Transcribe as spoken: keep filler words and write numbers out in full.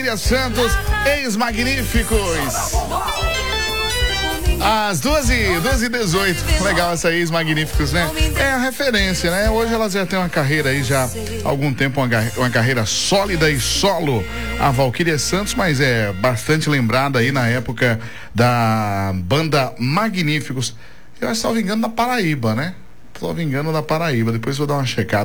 Santos, ex-magníficos. Às duas e dezoito. Legal essa ex-magníficos, né? É a referência, né? Hoje elas já têm uma carreira aí, já há algum tempo, uma, uma carreira sólida e solo. A Valquíria Santos, mas é bastante lembrada aí na época da banda Magníficos. Eu acho que, salvo engano, da Paraíba, né? Salvo engano, da Paraíba. Depois vou dar uma checada.